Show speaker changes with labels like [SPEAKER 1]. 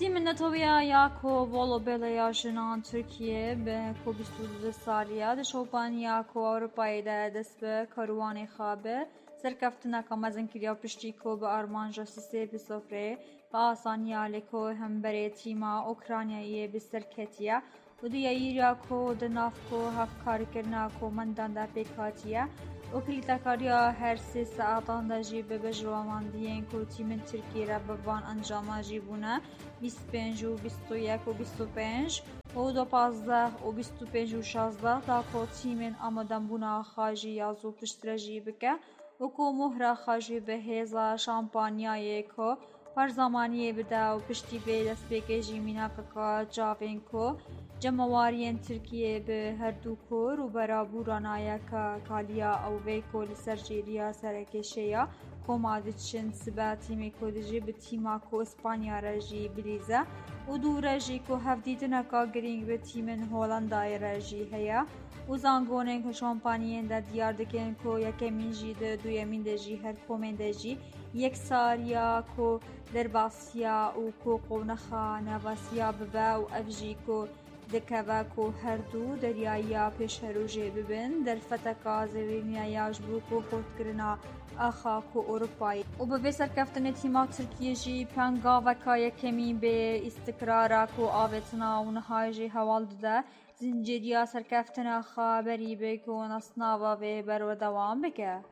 [SPEAKER 1] تیم نتویا یا کو ولوبلیا جنان ترکیه به کو 22 سالیه د شوپانیا کو اروپای ده دست به کاروان خابه سرکفتنا کامزن کریا پشتی کو به آرمانجا سیسه به سفره با آسانیا لکو هم بره تیما اوکرانیایی به سرکتیه و دیایریا کو دناف کو هفکار کرنا کو مندان ده پیکاتیه وكلتاكاريا هر 3 ساعتان دا جي ببجروامان ديين كو تيمن تركي را ببان انجاما جيبونا 25 و 21 و 25 و 12 و 25 و 16 دا كو تيمن امادن بونا خاجي يازو پشترجي بكه و كو مهرا خاجي بهيزا شامپانياي كو پر زمانیه بده و پشتی به دست بکشی میناکا جاوین کو جمعوارین ترکیه به هر دو کور و برابورانایا که کالیا او ویکو لسرجیریا سرکشیا کومادچن سبا تیمی کودجی به تیما کو اسپانیا رجی بلیزه و دو رجی کو هفدیدنکا گرینگ به تیمن هولندای رجی هیا و زانگونن که شامپانیین ده دیار دکن کو یکمین جی ده دویمین ده جی هر کومن ده جی یک ساریا کو درباسیا و کو قونخا نواسیا ببا و افجی کو دکوا کو هر دو دریایا پیش هروجه ببن در فتکا زوینیا یاجبو کو خود کرنا آخا کو اروپایی و به سرکفتن تیما ترکیه جی پنگا وکا یکمی به استقرارا کو آوتنا و نهای جی حوال ده زنجیریا سرکفتن خبری به کو نصناوا و برو دوام بکه